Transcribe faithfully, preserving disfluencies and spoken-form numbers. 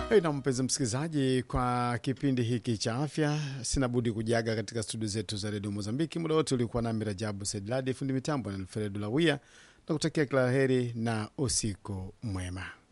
Hey, na mpenzi msikilizaji, kwa kipindi hiki cha afya sina budi kujaga katika studio zetu za Radio Mozambiki. Muda wote ulikuwa nami Rajabu Saidladi, fundi mitambo na Alfredo Lawia, na kutakia kila heri na usiku mwema.